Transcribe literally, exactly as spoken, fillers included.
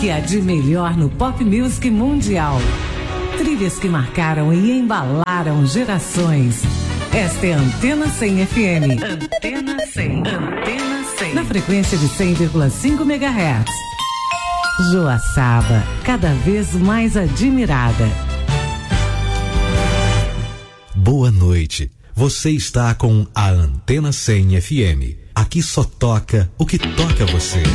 que há de melhor no pop music mundial. Trilhas que marcaram e embalaram gerações. Esta é a Antena cem F M. Antena cem. Antena cem. Na frequência de cem vírgula cinco megahertz. Joaçaba, cada vez mais admirada. Boa noite. Você está com a Antena cem F M. Aqui só toca o que toca você.